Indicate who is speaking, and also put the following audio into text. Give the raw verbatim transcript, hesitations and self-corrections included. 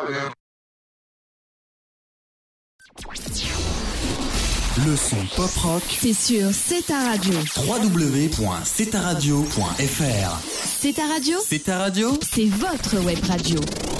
Speaker 1: Le son pop rock,
Speaker 2: c'est sur C'est ta radio.
Speaker 1: w w w point c'est ta radio point f r.
Speaker 2: C'est ta radio.
Speaker 1: C'est ta radio.
Speaker 2: C'est votre web radio.